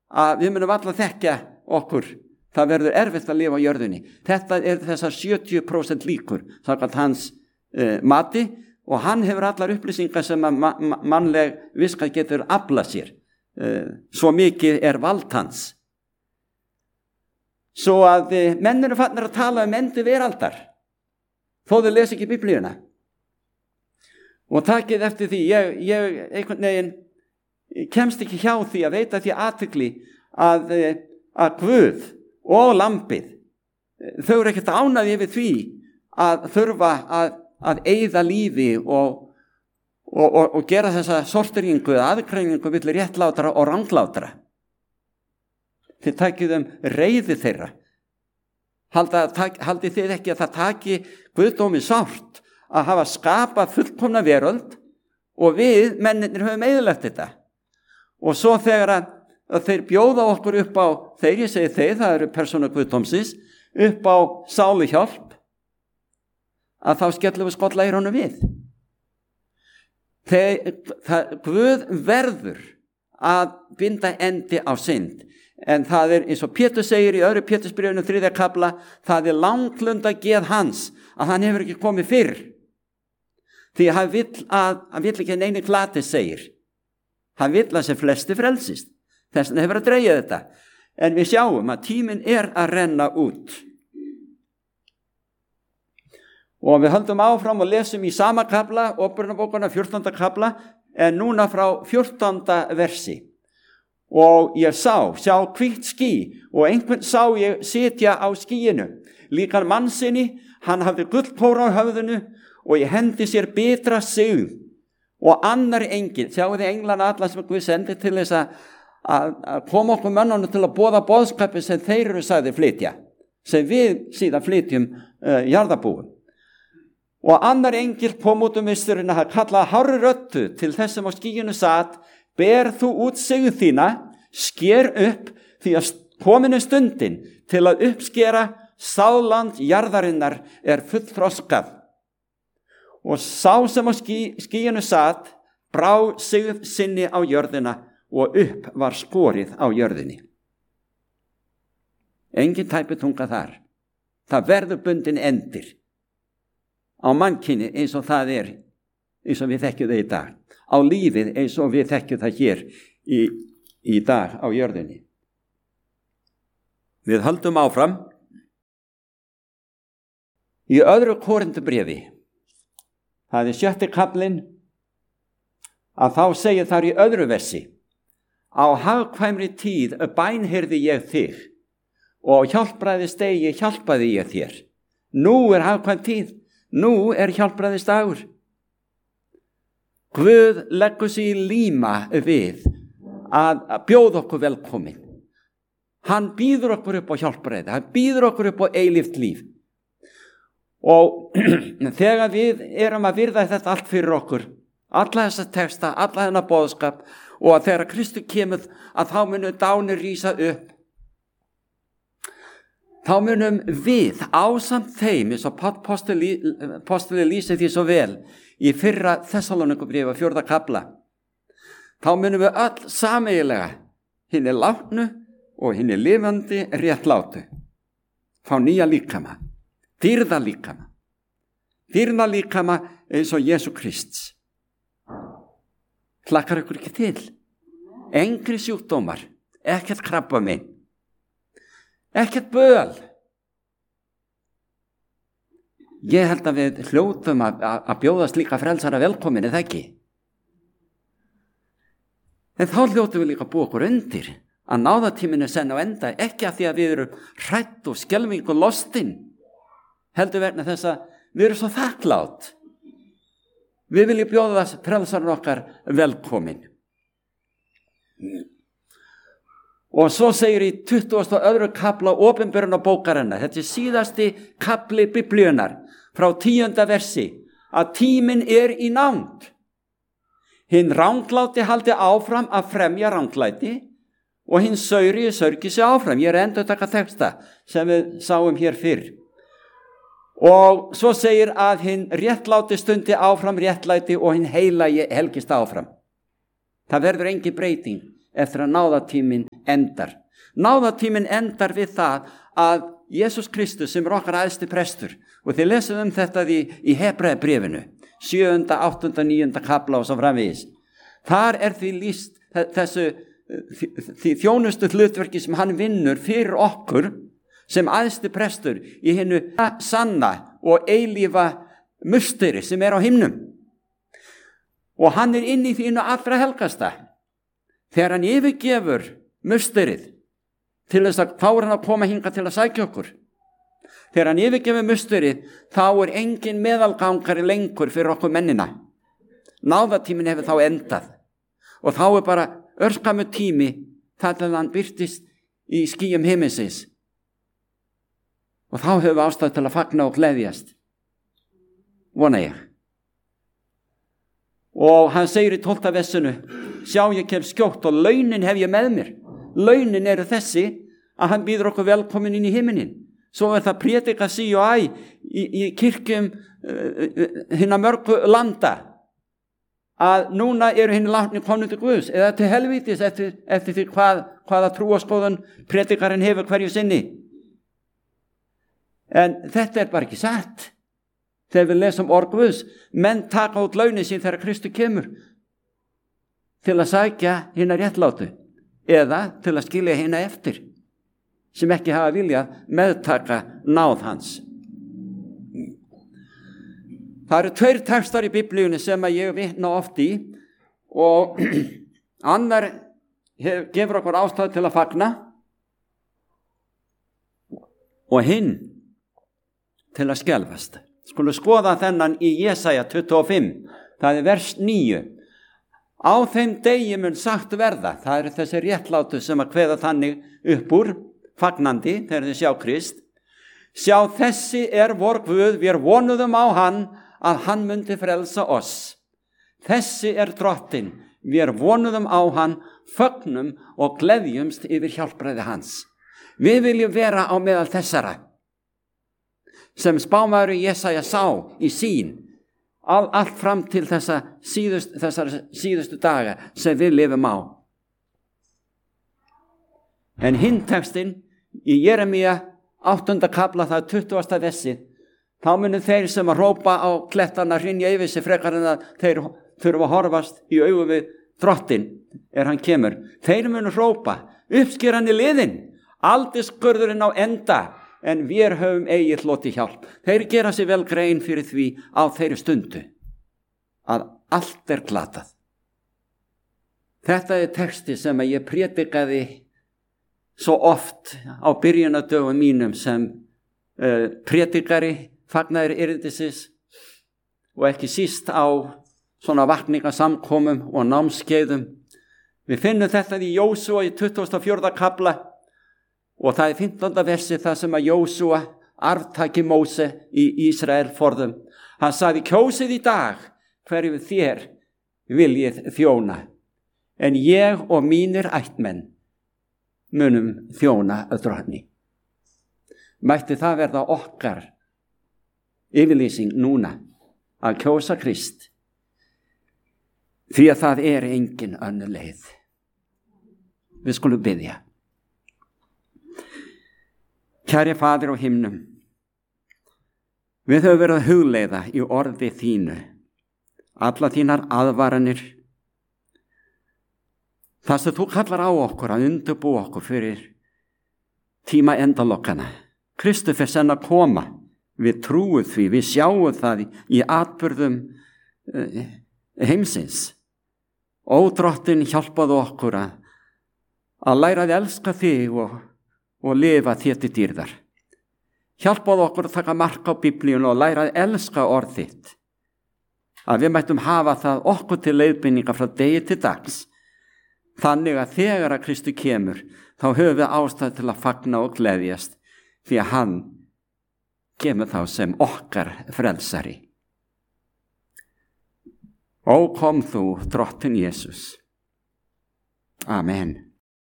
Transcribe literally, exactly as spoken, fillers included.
að við munum alla þekkja okkur. Það verður erfitt að lifa á jörðinni. Þetta er þessar sjötíu prósent líkur, samkvæmt hans uh, mati, og hann hefur allar upplýsingar sem að ma- ma- mannleg viska getur aflað sér. Uh, svo mikið er vald hans. Svo að uh, menn eru farnir að tala um endi veraldar, þó þau lesa ekki Biblíuna. Og takið eftir því, ég, ég einhvern veginn kemst ekki hjá því að veita því athygli að, að Guð og lambið, þau eru ekkert ánægðir yfir því að þurfa að, að eyða lífi og, og, og, og gera þessa sorteringu eða aðgreiningu milli réttlátra og ranglátra. Þið takið um reiði þeirra. Halda, tak, haldið þið ekki að það taki guðdómi sárt að hafa skapað fullkomna veröld og við, mennirnir, höfum eyðilagt þetta. Og svo þegar að, að þeir bjóða okkur upp á, þeir, ég segi þeir, það eru persónu guðdómsins, upp á sáluhjálp, að þá skellum við skolla í honum við. Þeir, það, Guð verður að binda endi á synd. En það er, eins og Pétur segir í öðru Pétursbréfinu þriðja kafla, það er langlunda geð hans að hann hefur ekki komið fyrr. Því hann vill að, hann vill ekki neini glati segir. Hann vill að sem flesti frelsist. Þess vegna hefur að dreigja þetta. En við sjáum að tíminn er að renna út. Og við höldum áfram og lesum í sama kafla, Óperunnabókina fjórtánda kafla, en núna frá fjórtánda versi. Og ég sá, sjá hvítt ský, og einhvern sá ég sitja á skýinu. Líkan mannsinni, hann hafði gullkóra á höfðinu, og ég hendi sér bitra sig. Og annar engil, sjáu þið englana alla sem Guð sendi til þess að, að, að koma okkur mönnunum til að boða boðskapi sem þeir eru sagði flytja, sem við síðan flytjum uh, jarðarbúum. Og annar engil kom út um misturinn að kalla hárri röddu til þess sem á skýinu sat, ber þú út sigð þína, sker upp, því að kominu stundin til að uppskera sáland jarðarinnar er fullþroskað. Og sá sem á ský, skýinu sat, brá sigð sinni á jörðina og upp var skorið á jörðinni. Engin tæpitunga þar. Það verður bundin endir á mannkyni eins og það er, eins og við þekkjum það í dag. Á lífið eins og við þekkjum það hér í, í dag á jörðinni. Við höldum áfram í öðru Korintubréfi. Það er sjötti kaflinn, að þá segir þar í öðru versi: á hagkvæmri tíð bænheyrði ég þig og hjálpræðisdegi hjálpaði ég þér. Nú er hagkvæm tíð, nú er hjálpræðisdagur. Guð leggur sig í líma við að, að bjóða okkur velkomin. Hann býður okkur upp á hjálpræði, hann býður okkur upp á eilíft líf. Og þegar við erum að virða þetta allt fyrir okkur, alla þessa texta, alla þennan boðskap, og að þegar Kristur kemur að þá munum dánir rísa upp, þá munum við ásamt þeim, eins og apostoli lýsir því svo vel í fyrra Þessaloníkubréfi fjórða kafla, þá munum við öll sameiginlega hinni látnu og hinni lifandi réttlátu fá nýja líkama, dýrða líkama, dýrða líkama eins og Jesú Krists. Hlakkar ykkur ekki til? Engri sjúkdómar, ekkert krabbamein, ekkert böl. Ég held að við hljótum að, að bjóða slíka frelsara velkomin, eða ekki? En þá hljótum við líka búa okkur undir að náðatíminu senn á enda, ekki að því að við erum hrætt og skelfing og lostin, heldur verna þess að við erum svo þakklátt. Við viljum bjóða frelsarinn okkar velkomin. Og svo segir í tuttugasta og öðru kafla Opinberunarbókarinnar, þetta er síðasti kafli Biblíunnar, frá tíunda versi, að tíminn er í nánd. Hinn rangláti haldi áfram að fremja ranglæti og hinn sauri sörgi sig áfram. Ég er endur að taka texta sem við sáum hér fyrr. Og svo segir að hinn réttláti stundi áfram réttlæti og hinn heilagi helgist áfram. Það verður engin breyting eftir að náðatíminn endar. Náðatíminn endar við það að Jesús Kristus sem er okkar æðsti prestur, og þið lesum um þetta í, í Hebreabréfinu, sjöunda, áttunda, níunda kapla og svo framvegis. Þar er því lýst þessu því þjónustu hlutverki sem hann vinnur fyrir okkur sem æðsti prestur í hinu sanna og eilífa musteri sem er á himnum. Og hann er inn í þínu allra helgasta. Þegar hann yfirgefur musterið til þess að þá er hann að koma hingað til að sækja okkur. Þegar hann yfirgefur musterið, þá er engin meðalgangari lengur fyrir okkur mennina. Náðatíminn hefur þá endað. Og þá er bara örskamu tími þar til hann birtist í skýjum himinsins. Og þá hefur við ástæðu til að fagna og gleðjast. Vona ég. Og hann segir í tólfta versinu, sjá ég kem skjótt og launin hef ég með mér. Launin eru þessi að hann býður okkur velkomin inn í himinin. Svo er það prédikað sí og æ í, í kirkjum uh, hinna mörgu landa að núna eru hinn látni komin til Guðs eða til helvítis eftir, eftir því hvað, hvaða trúarskoðun predikarinn hefur hverju sinni. En þetta er bara ekki satt. Þegar við lesum orð Guðs, menn taka út launin sín þegar Kristur kemur til að sækja hina réttlátu eða til að skilja hina eftir sem ekki hafa viljað meðtaka náð hans. Það eru tveir textar í Biblíunni sem að ég vitna oft í og annar hef, gefur okkur ástæðu til að fagna og hinn til að skelfast. Skulum skoða þennan í Jesaja tuttugu og fimm, það er vers níu. Á þeim degi mun sagt verða, það eru þessi réttlátu sem að kveða þannig upp úr, fagnandi, þegar þið sjá Krist. Sjá þessi er vor Guð, við vonuðum á hann, að hann myndi frelsa oss. Þessi er drottinn, við vonuðum á hann, fögnum og gleðjumst yfir hjálpræði hans. Við viljum vera á meðal þessara, sem spámaður Jesaja sá í sín, all, allt fram til þessa síðust, þessar síðustu daga sem við lifum á. En hinn textinn í Jeremía áttunda kapla, það er tuttugasta versið, þá munu þeir sem að rópa á klettarna hrynja yfir sig frekar en að þeir þurfa að horfast í augu við drottinn er hann kemur. Þeir munu rópa, uppskeran í liðin, aldiskurðurinn á enda, en við höfum eigið hloti hjálp. Þeir gera sér vel grein fyrir því á þeirri stundu að allt er glatað. Þetta er texti sem ég prédikaði svo oft á byrjunardögum mínum sem uh, prédikari, fagnaðir erindisins og ekki síst á svona vakningasamkomum og námskeiðum. Við finnum þetta í Jósúa í tuttugasta og fjórða kapla og það er fimmtánda versi það sem að Jósúa arftaki Móse í Ísrael forðum. Hann sagði, kjósið í dag hverju þér viljið þjóna, en ég og mínir ættmenn munum þjóna drottni. Mætti það verða okkar yfirlýsing núna að kjósa Krist, því að það er engin önnur leið. Við skulum biðja. Kæri Faðir á himnum, við höfum verið að hugleiða í orði þínu alla þínar aðvaranir, það sem þú kallar á okkur að undirbúa okkur fyrir tíma endalokkana. Kristur fer senn að koma, við trúum því, við sjáum það í atburðum heimsins. Ó drottinn, hjálpaðu okkur að, að læra að elska þig og, og lifa þér til dýrðar. Hjálpaðu okkur að taka mark á Biblíun og læra að elska orð þitt. Að við mættum hafa það okkur til leiðbeiningar frá degi til dags. Þannig að þegar að Kristur kemur, þá höfum við ástæðu til að fagna og gleðjast, því að hann kemur þá sem okkar frelsari. Ó kom þú, drottinn Jesús. Amen.